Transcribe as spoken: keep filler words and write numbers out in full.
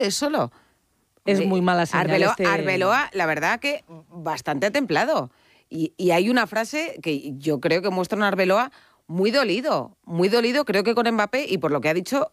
es solo. Es muy mala señal. Arbeloa, este... Arbeloa, la verdad que bastante templado. Y, y hay una frase que yo creo que muestra un Arbeloa muy dolido, muy dolido, creo que con Mbappé, y por lo que ha dicho,